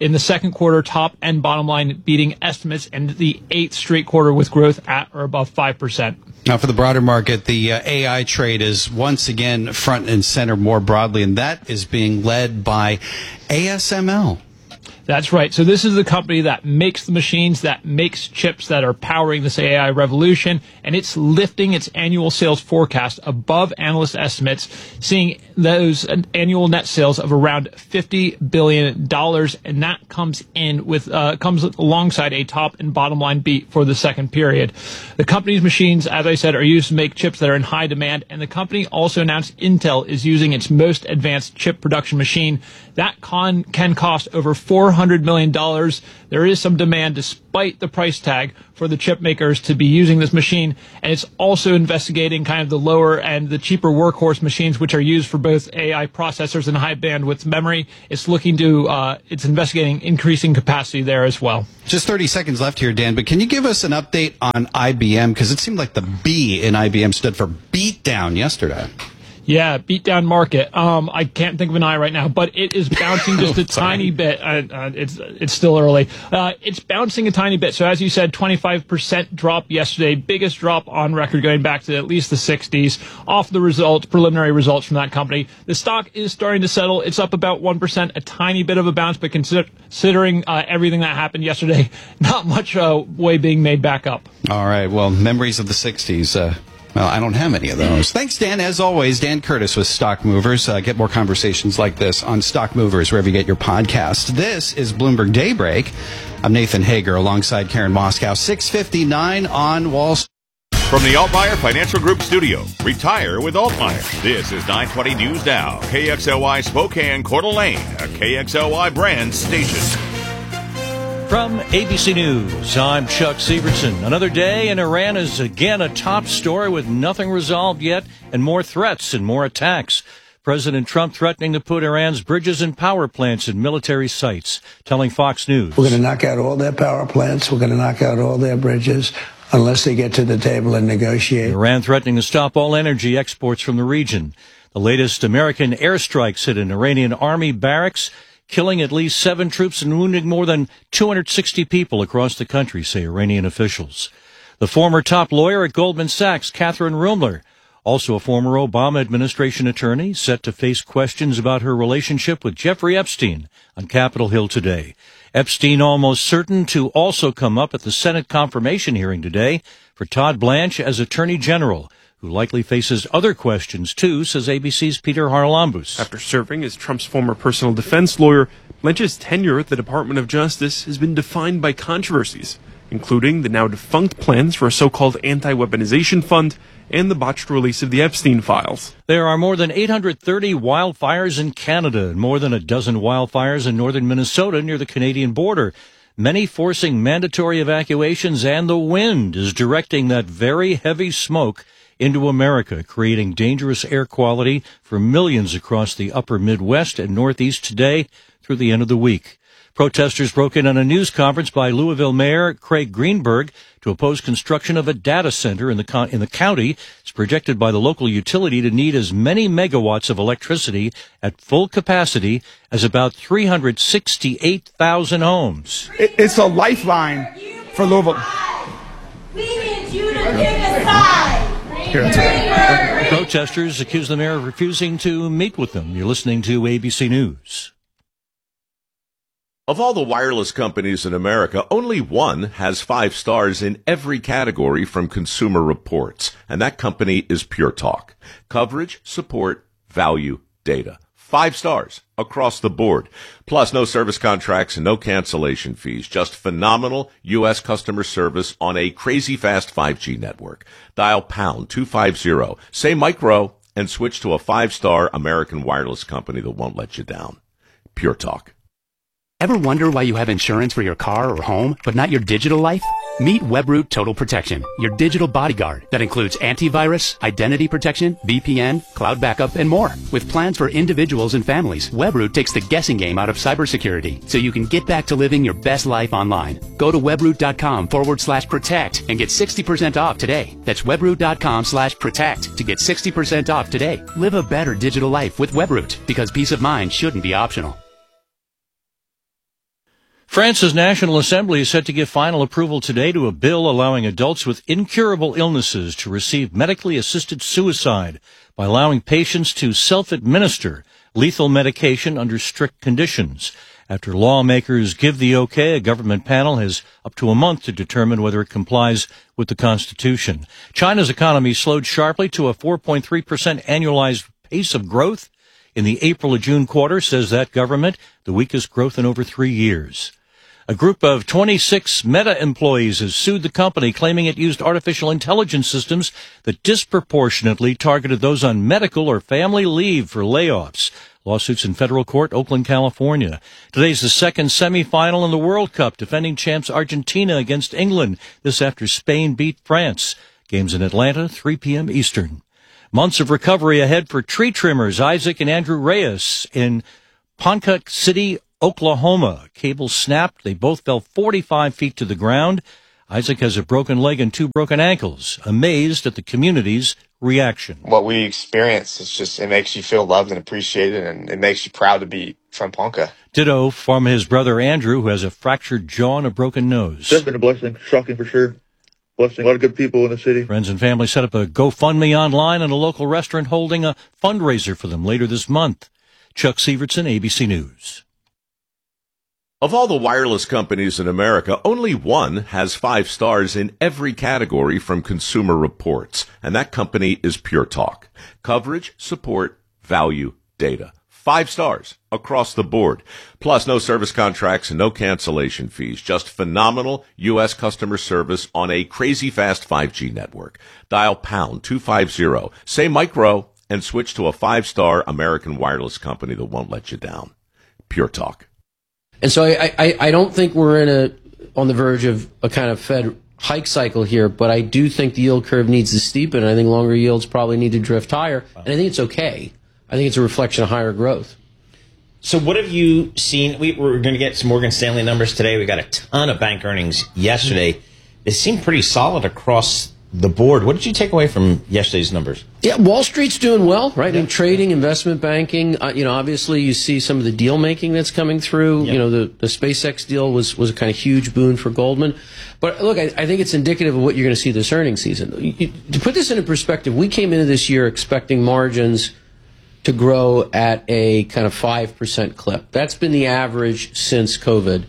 in the second quarter, top and bottom line beating estimates, and the eighth straight quarter with growth at or above five percent. Now, for the broader market, the uh, A I trade is once again front and center more broadly, and that is being led by A S M L. That's right. So this is the company that makes the machines, that makes chips that are powering this A I revolution, and it's lifting its annual sales forecast above analyst estimates, seeing those annual net sales of around fifty billion dollars, and that comes in with uh, comes alongside a top and bottom line beat for the second period. The company's machines, as I said, are used to make chips that are in high demand, and the company also announced Intel is using its most advanced chip production machine. That con- can cost over four hundred million dollars. There is some demand despite the price tag for the chip makers to be using this machine, and it's also investigating kind of the lower and the cheaper workhorse machines which are used for both A I processors and high bandwidth memory. It's looking to, uh, it's investigating increasing capacity there as well. Just thirty seconds left here, Dan, but can you give us an update on I B M? Because it seemed like the B in I B M stood for beat down yesterday. Yeah, beat down market. Um, I can't think of an eye right now, but it is bouncing just a tiny bit. Uh, uh, it's it's still early. Uh, it's bouncing a tiny bit. So as you said, twenty-five percent drop yesterday, biggest drop on record going back to at least the sixties. Off the results, preliminary results from that company, the stock is starting to settle. It's up about one percent, a tiny bit of a bounce, but consider, considering uh, everything that happened yesterday, not much uh, way being made back up. All right. Well, memories of the sixties. Uh Well, I don't have any of those. Thanks, Dan. As always, Dan Curtis with Stock Movers. Uh, get more conversations like this on Stock Movers, wherever you get your podcast. This is Bloomberg Daybreak. I'm Nathan Hager alongside Karen Moscow. six fifty-nine on Wall Street. From the Altmaier Financial Group studio, retire with Altmaier. This is nine twenty News Now, K X L Y Spokane, Coeur d'Alene, a K X L Y brand station. From A B C News, I'm Chuck Severson. Another day in Iran is again a top story with nothing resolved yet and more threats and more attacks. President Trump threatening to put Iran's bridges and power plants in military sites, telling Fox News. We're going to knock out all their power plants. We're going to knock out all their bridges unless they get to the table and negotiate. Iran threatening to stop all energy exports from the region. The latest American airstrikes hit an Iranian army barracks, killing at least seven troops and wounding more than two hundred sixty people across the country, say Iranian officials. The former top lawyer at Goldman Sachs, Catherine Ruemmler, also a former Obama administration attorney, set to face questions about her relationship with Jeffrey Epstein on Capitol Hill today. Epstein almost certain to also come up at the Senate confirmation hearing today for Todd Blanche as Attorney General, who likely faces other questions, too, says A B C's Peter Haralambous. After serving as Trump's former personal defense lawyer, Blanche's tenure at the Department of Justice has been defined by controversies, including the now-defunct plans for a so-called anti-weaponization fund and the botched release of the Epstein files. There are more than eight hundred thirty wildfires in Canada and more than a dozen wildfires in northern Minnesota near the Canadian border, many forcing mandatory evacuations, and the wind is directing that very heavy smoke into America, creating dangerous air quality for millions across the upper Midwest and Northeast today through the end of the week. Protesters broke in on a news conference by Louisville Mayor Craig Greenberg to oppose construction of a data center in the con- in the county. It's projected by the local utility to need as many megawatts of electricity at full capacity as about three hundred sixty-eight thousand homes. It's a lifeline for Louisville. We need you to take a side. Protesters accuse the mayor of refusing to meet with them. You're listening to A B C News. Of all the wireless companies in America, only one has five stars in every category from Consumer Reports, and that company is Pure Talk. Coverage, support, value, data. Five stars across the board. Plus, no service contracts and no cancellation fees. Just phenomenal U S customer service on a crazy fast five G network. Dial pound two fifty, say micro, and switch to a five-star American wireless company that won't let you down. Pure Talk. Ever wonder why you have insurance for your car or home, but not your digital life? Meet Webroot Total Protection, your digital bodyguard that includes antivirus, identity protection, V P N, cloud backup, and more. With plans for individuals and families, Webroot takes the guessing game out of cybersecurity so you can get back to living your best life online. Go to webroot.com forward slash protect and get sixty percent off today. That's webroot.com slash protect to get sixty percent off today. Live a better digital life with Webroot, because peace of mind shouldn't be optional. France's National Assembly is set to give final approval today to a bill allowing adults with incurable illnesses to receive medically assisted suicide by allowing patients to self-administer lethal medication under strict conditions. After lawmakers give the okay, a government panel has up to a month to determine whether it complies with the Constitution. China's economy slowed sharply to a four point three percent annualized pace of growth in the April to June quarter, says that government, the weakest growth in over three years. A group of twenty-six Meta employees has sued the company, claiming it used artificial intelligence systems that disproportionately targeted those on medical or family leave for layoffs. Lawsuits in federal court, Oakland, California. Today's the second semifinal in the World Cup, defending champs Argentina against England. This after Spain beat France. Games in Atlanta, three p.m. Eastern. Months of recovery ahead for tree trimmers Isaac and Andrew Reyes in Ponca City, Oklahoma. Cable snapped. They both fell forty-five feet to the ground. Isaac has a broken leg and two broken ankles. Amazed at the community's reaction. What we experience is just, it makes you feel loved and appreciated, and it makes you proud to be from Ponca. Ditto from his brother Andrew, who has a fractured jaw and a broken nose. It's been a blessing, shocking for sure. Blessing, a lot of good people in the city. Friends and family set up a GoFundMe online and a local restaurant holding a fundraiser for them later this month. Chuck Sievertson, A B C News. Of all the wireless companies in America, only one has five stars in every category from Consumer Reports, and that company is Pure Talk. Coverage, support, value, data. Five stars across the board. Plus, no service contracts and no cancellation fees. Just phenomenal U S customer service on a crazy fast five G network. Dial pound two fifty, say micro, and switch to a five-star American wireless company that won't let you down. Pure Talk. And so I, I, I don't think we're in a on the verge of a kind of Fed hike cycle here, but I do think the yield curve needs to steepen, and I think longer yields probably need to drift higher, and I think it's okay. I think it's a reflection of higher growth. So what have you seen? We, we're going to get some Morgan Stanley numbers today. We got a ton of bank earnings yesterday. They seem pretty solid across the board. What did you take away from yesterday's numbers? Yeah, Wall Street's doing well, right? In trading, investment banking, uh, you know, obviously you see some of the deal making that's coming through. Yep. You know, the, the SpaceX deal was, was a kind of huge boon for Goldman. But look, I, I think it's indicative of what you're going to see this earnings season. You, to put this into perspective, we came into this year expecting margins to grow at a kind of five percent clip. That's been the average since COVID.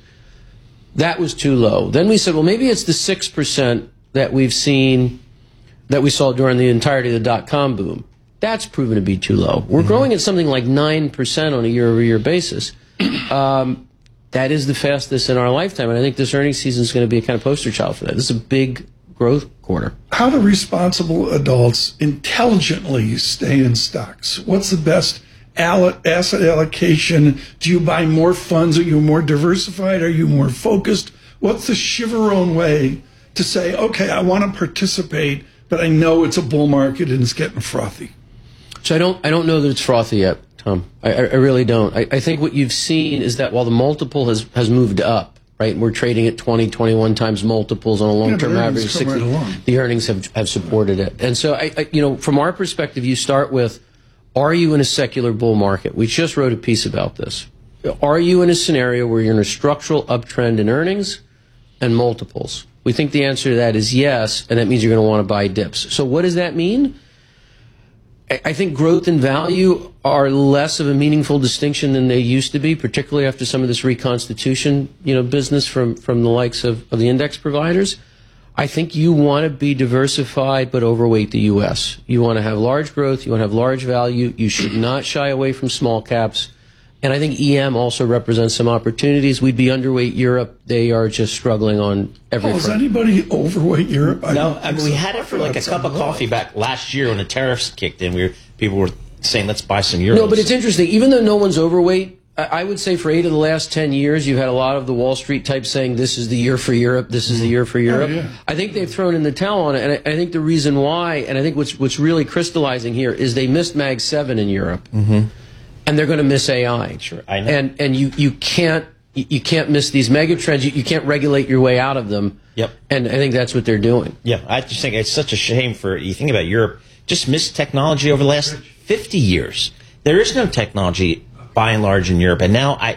That was too low. Then we said, well, maybe it's the six percent that we've seen, that we saw during the entirety of the dot-com boom. That's proven to be too low. We're mm-hmm. growing at something like nine percent on a year-over-year basis. Um, that is the fastest in our lifetime, and I think this earnings season is going to be a kind of poster child for that. This is a big growth quarter. How do responsible adults intelligently stay in stocks? What's the best asset allocation? Do you buy more funds? Are you more diversified? Are you more focused? What's the chivalrone way to say, okay, I want to participate, but I know it's a bull market and it's getting frothy? So I don't, I don't know that it's frothy yet, Tom. I, I really don't. I, I think what you've seen is that while the multiple has, has moved up, right, we're trading at twenty, twenty-one times multiples on a long-term yeah, average. sixty, right the earnings have, have supported it. And so, I, I, you know, from our perspective, you start with, are you in a secular bull market? We just wrote a piece about this. Are you in a scenario where you're in a structural uptrend in earnings and multiples? We think the answer to that is yes, and that means you're going to want to buy dips. So what does that mean? I think growth and value are less of a meaningful distinction than they used to be, particularly after some of this reconstitution, you know, business from, from the likes of, of the index providers. I think you want to be diversified but overweight the U S. You want to have large growth. You want to have large value. You should not shy away from small caps. And I think E M also represents some opportunities. We'd be underweight Europe. They are just struggling on every oh, front. Is anybody overweight Europe? I no, I mean, we had it for like a cup of coffee back last year when the tariffs kicked in. We were, people were saying, let's buy some euros. No, but it's interesting. Even though no one's overweight, I would say for eight of the last ten years, you've had a lot of the Wall Street types saying this is the year for Europe, this is the year for Europe. Oh, yeah. I think they've thrown in the towel on it, and I, I think the reason why, and I think what's what's really crystallizing here is they missed Mag seven in Europe, mm-hmm. and they're going to miss A I. Sure, I know. And and you you can't you can't miss these mega trends. You, you can't regulate your way out of them. Yep. And I think that's what they're doing. Yeah, I just think it's such a shame for you think about Europe. Just missed technology over the last fifty years. There is no technology by and large in Europe, and now I,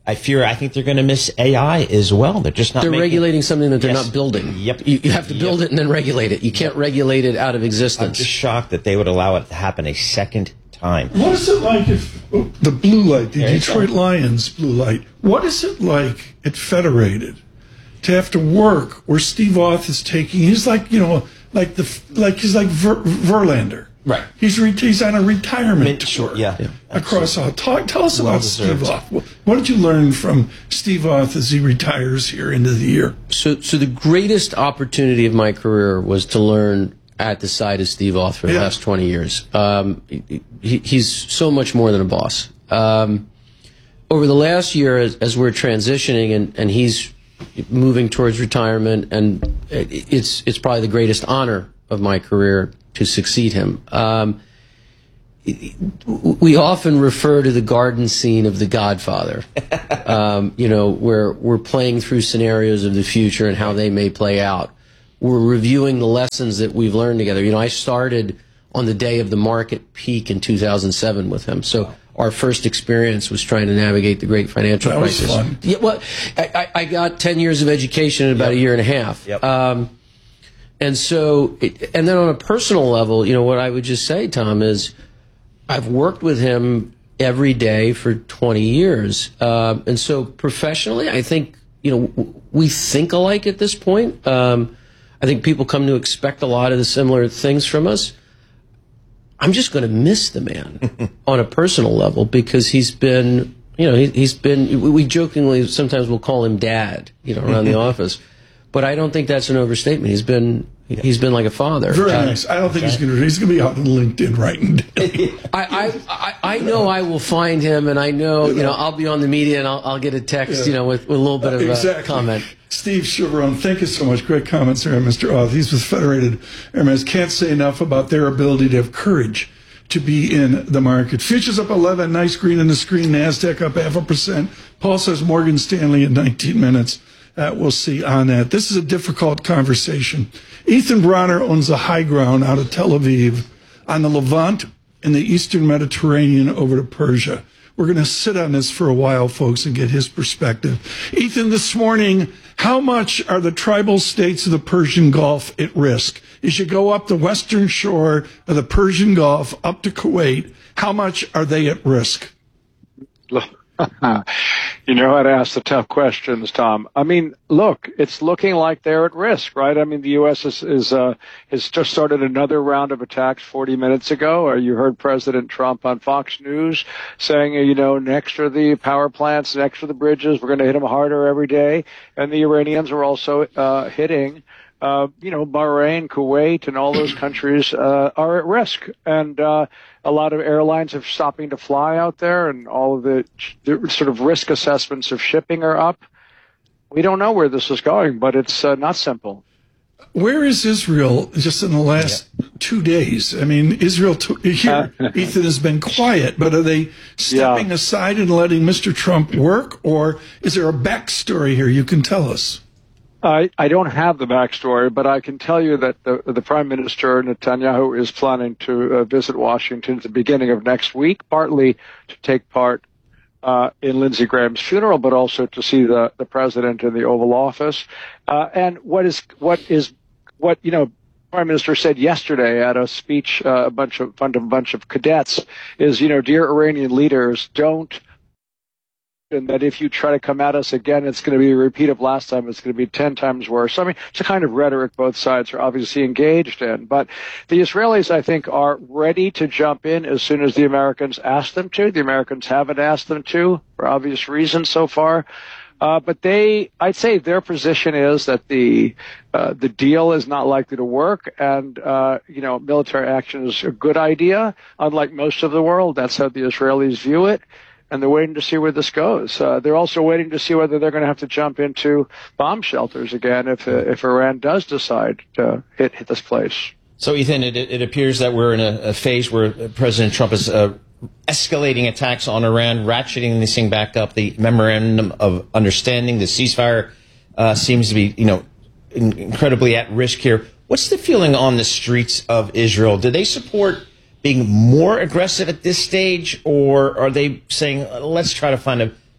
I fear, I think they're going to miss A I as well. They're just not They're making, regulating something that they're Yes. not building. Yep. You, you have to build Yep. it and then regulate it. You can't regulate it out of I'm existence. just shocked that they would allow it to happen a second time. What is it like if oh, the blue light, the There you Detroit go. Lions blue light, what is it like at Federated to have to work where Steve Auth is taking, he's like, you know, like the, like he's like Ver, Verlander. Right. He's re, he's on a retirement tour Yeah. yeah. across all. Talk, tell us Well about Steve deserved. Auth. What, what did you learn from Steve Auth as he retires here into the year? So, so the greatest opportunity of my career was to learn at the side of Steve Auth for the Yeah. last twenty years. Um, he, he's so much more than a boss. Um, over the last year, as, as we're transitioning and, and he's moving towards retirement, and it, it's it's probably the greatest honor of my career to succeed him. Um, we often refer to the garden scene of The Godfather, um, you know, where we're playing through scenarios of the future and how they may play out. We're reviewing the lessons that we've learned together. You know, I started on the day of the market peak in two thousand seven with him. So our first experience was trying to navigate the great financial That was crisis. fun. Yeah, well, I, I I got ten years of education in about Yep. a year and a half. Yep. Um, and so, it, and then on a personal level, you know, what I would just say, Tom, is I've worked with him every day for twenty years. Um, and so professionally, I think, you know, w- we think alike at this point. Um, I think people come to expect a lot of the similar things from us. I'm just going to miss the man on a personal level because he's been, you know, he, he's been, we we jokingly sometimes we'll call him dad, you know, around the office. But I don't think that's an overstatement. He's been, he's been like a father. Very Uh, nice. I don't think he's going to. He's going to be out on LinkedIn writing daily. I, I, I, I know I will find him, and I know, you know, I'll be on the media, and I'll, I'll get a text, Yeah. you know, with, with a little bit of exactly. a comment. Steve Chiavarone, thank you so much. Great comments there, Mister Auth. He's with Federated Airlines. Can't say enough about their ability to have courage to be in the market. Futures up eleven, nice green in the screen. NASDAQ up half a percent. Paul says Morgan Stanley in nineteen minutes. Uh, we'll see on that. This is a difficult conversation. Ethan Bronner owns the high ground out of Tel Aviv on the Levant in the Eastern Mediterranean over to Persia. We're going to sit on this for a while, folks, and get his perspective. Ethan, this morning, how much are the tribal states of the Persian Gulf at risk? As you go up the western shore of the Persian Gulf up to Kuwait, how much are they at risk? You know how to ask the tough questions, Tom. I mean, look, it's looking like they're at risk, right? I mean, the U S is, is uh, has just started another round of attacks forty minutes ago. Or you heard President Trump on Fox News saying, you know, next are the power plants, next are the bridges. We're going to hit them harder every day. And the Iranians are also uh, hitting. Uh, you know, Bahrain, Kuwait, and all those countries uh, are at risk. And uh, a lot of airlines are stopping to fly out there, and all of the, the sort of risk assessments of shipping are up. We don't know where this is going, but it's uh, not simple. Where is Israel just in the last yeah. two days? I mean, Israel t- here, Ethan, has been quiet, but are they stepping yeah. aside and letting Mister Trump work, or is there a backstory here you can tell us? I, I don't have the backstory, but I can tell you that the, the Prime Minister Netanyahu is planning to uh, visit Washington at the beginning of next week, partly to take part uh, in Lindsey Graham's funeral, but also to see the, the president in the Oval Office. Uh, and what is what is what you know, Prime Minister said yesterday at a speech, uh, a bunch of fund a bunch of cadets, is you know, dear Iranian leaders, don't. And that if you try to come at us again, it's going to be a repeat of last time. It's going to be ten times worse. I mean, it's a kind of rhetoric both sides are obviously engaged in. But the Israelis, I think, are ready to jump in as soon as the Americans ask them to. The Americans haven't asked them to for obvious reasons so far. Uh, but they, I'd say their position is that the uh, the deal is not likely to work, and uh, you know, military action is a good idea. Unlike most of the world, that's how the Israelis view it. And they're waiting to see where this goes. Uh, they're also waiting to see whether they're going to have to jump into bomb shelters again if uh, if Iran does decide to hit, hit this place. So, Ethan, it, it appears that we're in a, a phase where President Trump is uh, escalating attacks on Iran, ratcheting this thing back up. The memorandum of understanding, the ceasefire, uh, seems to be, you know, in, incredibly at risk here. What's the feeling on the streets of Israel? Do they support being more aggressive at this stage, or are they saying, let's try to find a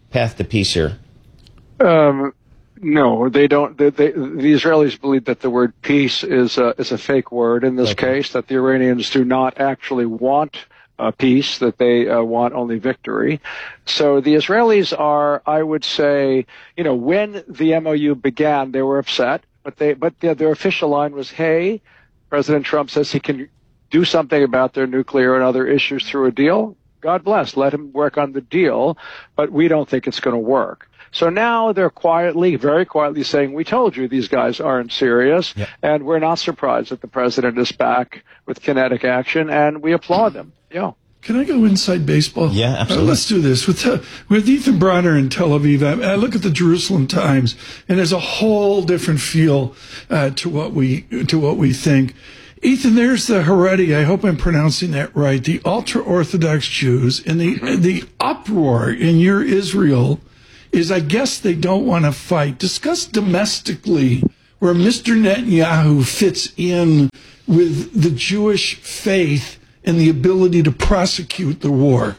path to peace here? Um, no, they don't. They, they, the Israelis believe that the word peace is a, is a fake word in this okay. case, that the Iranians do not actually want uh, peace, that they uh, want only victory. So the Israelis are, I would say, you know, when the M O U began, they were upset, but they, but yeah, their official line was, hey, President Trump says he can do something about their nuclear and other issues through a deal. God bless, let him work on the deal, but we don't think it's going to work. So now they're quietly, very quietly saying, we told you these guys aren't serious, yep. and we're not surprised that the president is back with kinetic action, and we applaud them. Yeah. Can I go inside baseball? Yeah, absolutely. Uh, let's do this. With uh, with Ethan Bronner in Tel Aviv, I, I look at the Jerusalem Times, and there's a whole different feel uh, to what we to what we think. Ethan, there's the Haredi, I hope I'm pronouncing that right, the ultra-Orthodox Jews, and the mm-hmm. the uproar in your Israel is, I guess, they don't want to fight. Discuss domestically where Mister Netanyahu fits in with the Jewish faith and the ability to prosecute the war.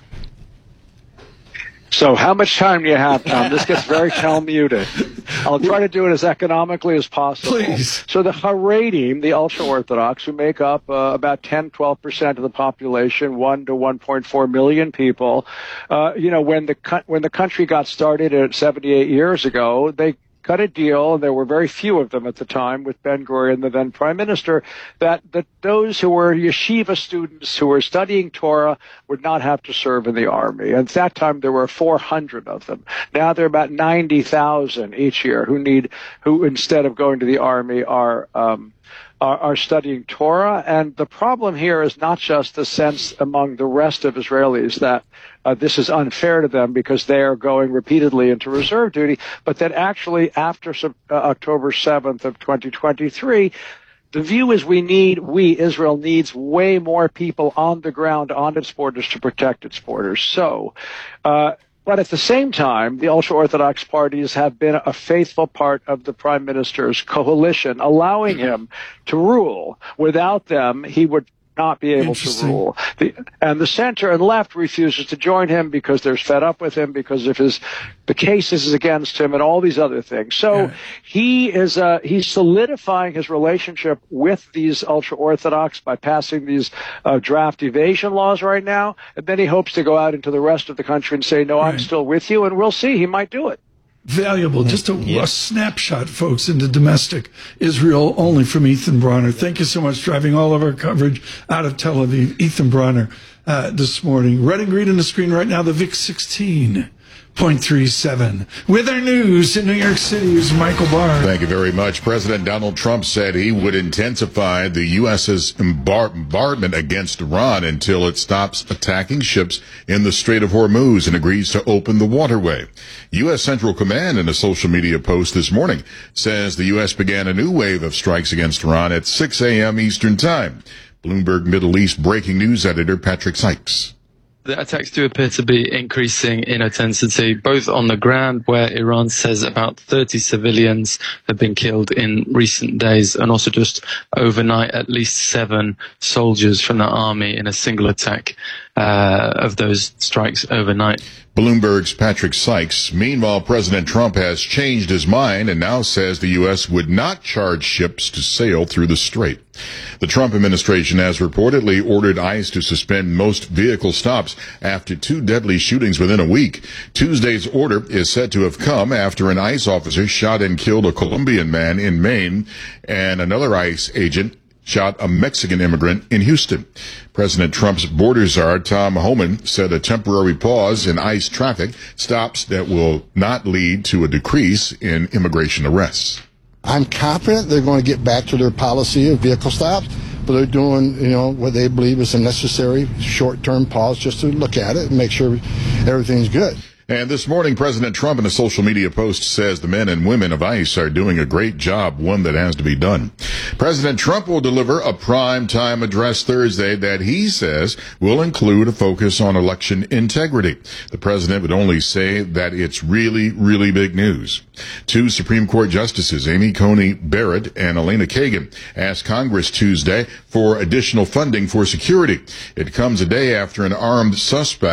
So how much time do you have, Tom? This gets very Talmudic. I'll try to do it as economically as possible. Please. So the Haredim, the ultra-Orthodox, who make up uh, about ten, twelve percent of the population, one to one point four million people, uh, you know, when the when the country got started at seventy-eight years ago, they cut a deal, and there were very few of them at the time, with Ben-Gurion, the then prime minister, that, that those who were yeshiva students who were studying Torah would not have to serve in the army. And at that time, there were four hundred of them. Now there are about ninety thousand each year who need, who instead of going to the army are, um, Are, are studying Torah. And the problem here is not just the sense among the rest of Israelis that uh, this is unfair to them because they are going repeatedly into reserve duty, but that actually after uh, October seventh of twenty twenty-three, the view is we need, we, Israel needs way more people on the ground on its borders to protect its borders. So, uh, But at the same time, the ultra-Orthodox parties have been a faithful part of the prime minister's coalition, allowing him to rule. Without them, he would not be able to rule. The, and the center and left refuses to join him because they're fed up with him because of his the cases against him and all these other things. So yeah. he is uh, he's solidifying his relationship with these ultra-Orthodox by passing these uh, draft evasion laws right now, and then he hopes to go out into the rest of the country and say, no, right. I'm still with you, and we'll see. He might do it. Valuable. Just a, yeah. a snapshot, folks, into domestic Israel, only from Ethan Bronner. Thank you so much, driving all of our coverage out of Tel Aviv. Ethan Bronner uh, this morning. Red and green on the screen right now, the V I X sixteen point three seven. With our news in New York City is Michael Barr. Thank you very much. President Donald Trump said he would intensify the U S's bombardment against Iran until it stops attacking ships in the Strait of Hormuz and agrees to open the waterway. U S Central Command, in a social media post this morning, says the U S began a new wave of strikes against Iran at six a.m. Eastern Time. Bloomberg Middle East breaking news editor Patrick Sykes. The attacks do appear to be increasing in intensity, both on the ground, where Iran says about thirty civilians have been killed in recent days, and also just overnight, at least seven soldiers from the army in a single attack uh, of those strikes overnight. Bloomberg's Patrick Sykes. Meanwhile, President Trump has changed his mind and now says the U S would not charge ships to sail through the strait. The Trump administration has reportedly ordered ICE to suspend most vehicle stops after two deadly shootings within a week. Tuesday's order is said to have come after an ICE officer shot and killed a Colombian man in Maine and another ICE agent shot a Mexican immigrant in Houston. President Trump's border czar, Tom Homan, said a temporary pause in ICE traffic stops that will not lead to a decrease in immigration arrests. I'm confident they're going to get back to their policy of vehicle stops, but they're doing, you know, what they believe is a necessary short-term pause just to look at it and make sure everything's good. And this morning, President Trump in a social media post says the men and women of ICE are doing a great job, one that has to be done. President Trump will deliver a prime-time address Thursday that he says will include a focus on election integrity. The president would only say that it's really, really big news. Two Supreme Court justices, Amy Coney Barrett and Elena Kagan, asked Congress Tuesday for additional funding for security. It comes a day after an armed suspect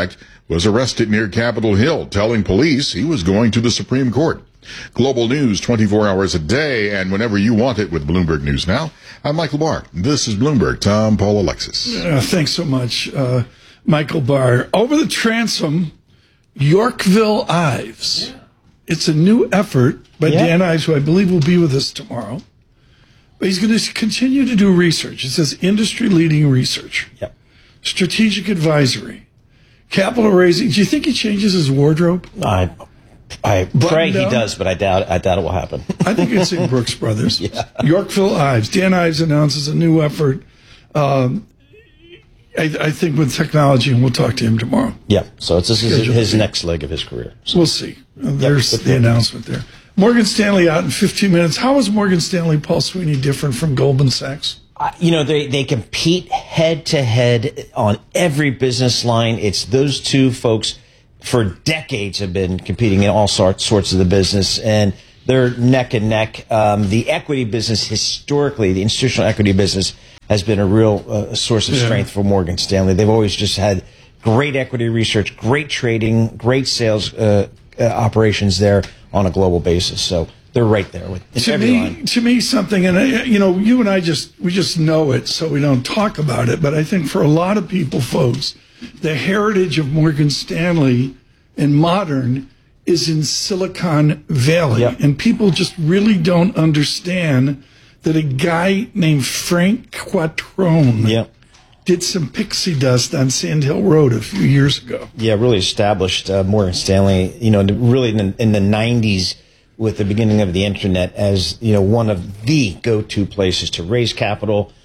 was arrested near Capitol Hill, telling police he was going to the Supreme Court. Global news twenty-four hours a day and whenever you want it with Bloomberg News Now. I'm Michael Barr. This is Bloomberg. Tom, Paul, Alexis. Uh, thanks so much, uh, Michael Barr. Over the transom, Yorkville Ives. It's a new effort by Yeah. Dan Ives, who I believe will be with us tomorrow. But he's going to continue to do research. It says industry-leading research. Yep. Strategic advisory. Capital raising. Do you think he changes his wardrobe? I I Button pray he down? does, but I doubt I doubt it will happen. I think it's in Brooks Brothers. Yeah. Yorkville Ives. Dan Ives announces a new effort. Um, I, I think with technology, and we'll talk to him tomorrow. Yeah. So it's this is Scheduled his to be. next leg of his career. So. We'll see. Uh, There's Yep. the announcement there. Morgan Stanley out in fifteen minutes. How is Morgan Stanley, Paul Sweeney, different from Goldman Sachs? Uh, you know, they, they compete head to head on every business line. It's those two folks for decades have been competing in all sorts, sorts of the business, and they're neck and neck. Um, the equity business, historically, the institutional equity business has been a real uh, source of Yeah. strength for Morgan Stanley. They've always just had great equity research, great trading, great sales uh, uh, operations there on a global basis. So they're right there with in To every me, line. to me, something, and I, you know, you and I just we just know it, so we don't talk about it. But I think for a lot of people, folks, the heritage of Morgan Stanley and modern is in Silicon Valley, Yep. and people just really don't understand that a guy named Frank Quattrone Yep. did some pixie dust on Sand Hill Road a few years ago. Yeah, really established uh, Morgan Stanley, you know, really in the, in the nineties with the beginning of the internet as, you know, one of the go-to places to raise capital,